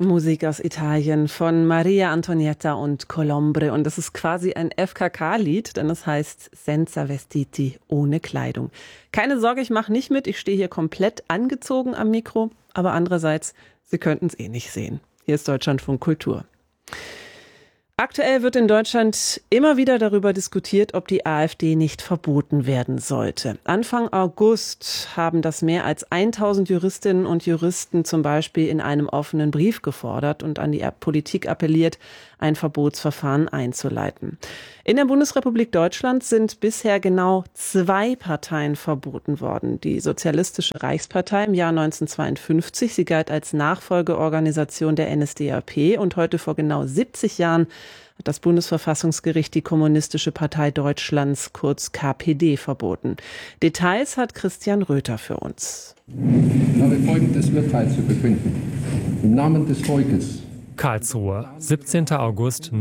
Musik aus Italien von Maria Antonietta und Colombre. Und das ist quasi ein FKK-Lied, denn es heißt Senza Vestiti, ohne Kleidung. Keine Sorge, ich mache nicht mit. Ich stehe hier komplett angezogen am Mikro. Aber andererseits, Sie könnten es eh nicht sehen. Hier ist Deutschlandfunk Kultur. Aktuell wird in Deutschland immer wieder darüber diskutiert, ob die AfD nicht verboten werden sollte. Anfang August haben das mehr als 1000 Juristinnen und Juristen zum Beispiel in einem offenen Brief gefordert und an die Politik appelliert, ein Verbotsverfahren einzuleiten. In der Bundesrepublik Deutschland sind bisher genau 2 Parteien verboten worden. Die Sozialistische Reichspartei im Jahr 1952, sie galt als Nachfolgeorganisation der NSDAP und heute vor genau 70 Jahren hat das Bundesverfassungsgericht die Kommunistische Partei Deutschlands, kurz KPD, verboten. Details hat Christian Röther für uns. Ich habe folgendes Urteil zu verkünden. Im Namen des Volkes. Karlsruhe, 17. August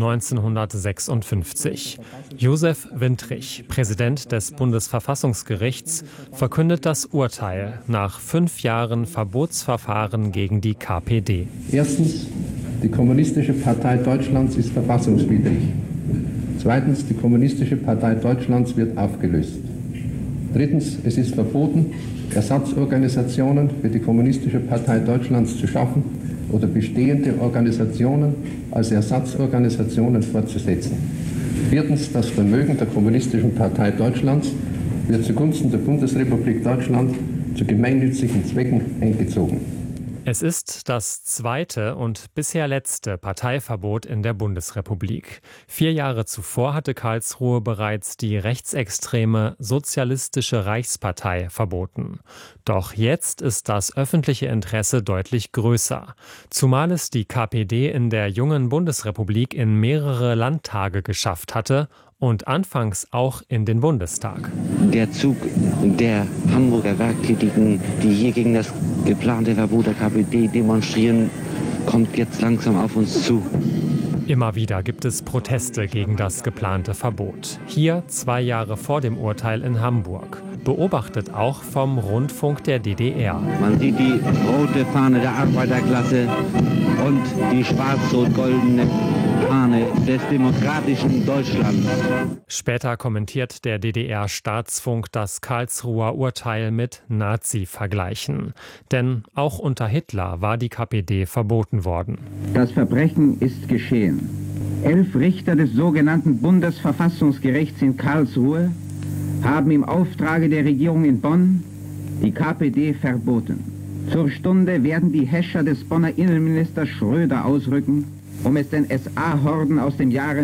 1956. Josef Wintrich, Präsident des Bundesverfassungsgerichts, verkündet das Urteil nach 5 Jahren Verbotsverfahren gegen die KPD. Erstens, die Kommunistische Partei Deutschlands ist verfassungswidrig. Zweitens, die Kommunistische Partei Deutschlands wird aufgelöst. Drittens, es ist verboten, Ersatzorganisationen für die Kommunistische Partei Deutschlands zu schaffen oder bestehende Organisationen als Ersatzorganisationen fortzusetzen. Viertens, das Vermögen der Kommunistischen Partei Deutschlands wird zugunsten der Bundesrepublik Deutschland zu gemeinnützigen Zwecken eingezogen. Es ist das zweite und bisher letzte Parteiverbot in der Bundesrepublik. 4 Jahre zuvor hatte Karlsruhe bereits die rechtsextreme Sozialistische Reichspartei verboten. Doch jetzt ist das öffentliche Interesse deutlich größer. Zumal es die KPD in der jungen Bundesrepublik in mehrere Landtage geschafft hatte und anfangs auch in den Bundestag. Der Zug der Hamburger Werktätigen, die hier gegen das geplante Verbot der KPD demonstrieren, kommt jetzt langsam auf uns zu. Immer wieder gibt es Proteste gegen das geplante Verbot. Hier 2 Jahre vor dem Urteil in Hamburg. Beobachtet auch vom Rundfunk der DDR. Man sieht die rote Fahne der Arbeiterklasse und die schwarz-rot-goldene Fahne des demokratischen Deutschlands. Später kommentiert der DDR-Staatsfunk das Karlsruher Urteil mit Nazi-Vergleichen. Denn auch unter Hitler war die KPD verboten worden. Das Verbrechen ist geschehen. 11 Richter des sogenannten Bundesverfassungsgerichts in Karlsruhe haben im Auftrage der Regierung in Bonn die KPD verboten. Zur Stunde werden die Häscher des Bonner Innenministers Schröder ausrücken, um es den SA-Horden aus dem Jahre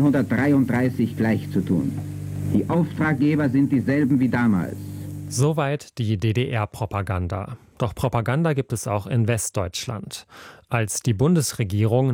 1933 gleichzutun. Die Auftraggeber sind dieselben wie damals. Soweit die DDR-Propaganda. Doch Propaganda gibt es auch in Westdeutschland. Als die Bundesregierung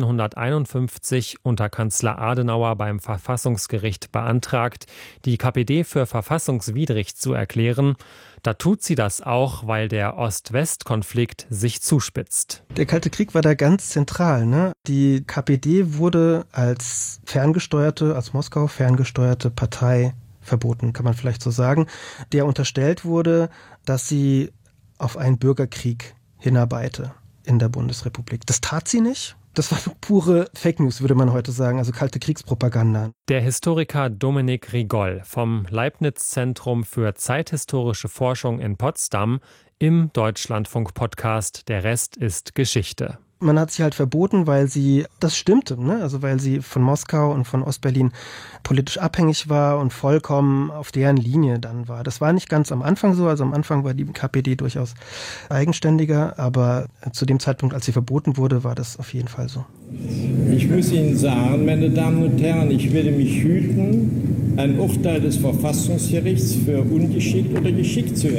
1951 unter Kanzler Adenauer beim Verfassungsgericht beantragt, die KPD für verfassungswidrig zu erklären, da tut sie das auch, weil der Ost-West-Konflikt sich zuspitzt. Der Kalte Krieg war da ganz zentral, ne? Die KPD wurde als aus Moskau ferngesteuerte Partei verboten, kann man vielleicht so sagen, der unterstellt wurde, dass sie auf einen Bürgerkrieg hinarbeite in der Bundesrepublik. Das tat sie nicht. Das war pure Fake News, würde man heute sagen, also kalte Kriegspropaganda. Der Historiker Dominik Rigoll vom Leibniz-Zentrum für zeithistorische Forschung in Potsdam im Deutschlandfunk-Podcast Der Rest ist Geschichte. Man hat sie halt verboten, weil das stimmte, ne? Also weil sie von Moskau und von Ostberlin politisch abhängig war und vollkommen auf deren Linie dann war. Das war nicht ganz am Anfang so, also am Anfang war die KPD durchaus eigenständiger, aber zu dem Zeitpunkt, als sie verboten wurde, war das auf jeden Fall so. Ich muss Ihnen sagen, meine Damen und Herren, ich werde mich hüten, ein Urteil des Verfassungsgerichts für ungeschickt oder geschickt zu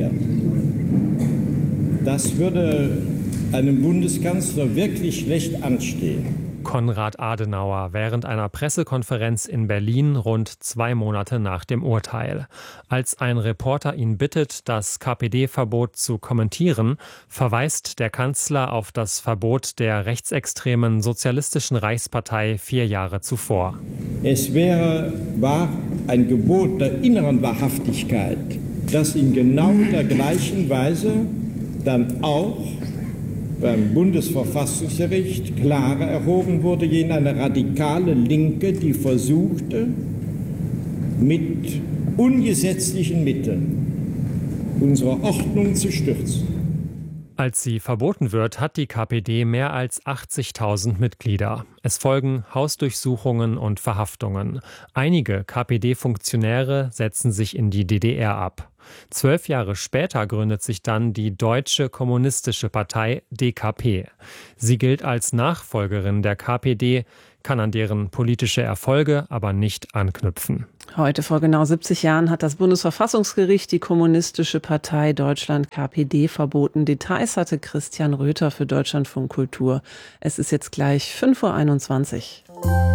erklären. Das würde einem Bundeskanzler wirklich schlecht anstehen. Konrad Adenauer während einer Pressekonferenz in Berlin rund 2 Monate nach dem Urteil. Als ein Reporter ihn bittet, das KPD-Verbot zu kommentieren, verweist der Kanzler auf das Verbot der rechtsextremen Sozialistischen Reichspartei 4 Jahre zuvor. Es war ein Gebot der inneren Wahrhaftigkeit, das in genau der gleichen Weise dann auch beim Bundesverfassungsgericht klarer erhoben wurde, gegen eine radikale Linke, die versuchte, mit ungesetzlichen Mitteln unsere Ordnung zu stürzen. Als sie verboten wird, hat die KPD mehr als 80.000 Mitglieder. Es folgen Hausdurchsuchungen und Verhaftungen. Einige KPD-Funktionäre setzen sich in die DDR ab. 12 Jahre später gründet sich dann die Deutsche Kommunistische Partei DKP. Sie gilt als Nachfolgerin der KPD, kann an deren politische Erfolge aber nicht anknüpfen. Heute vor genau 70 Jahren hat das Bundesverfassungsgericht die Kommunistische Partei Deutschland KPD verboten. Details hatte Christian Röther für Deutschlandfunk Kultur. Es ist jetzt gleich 5:21 Uhr.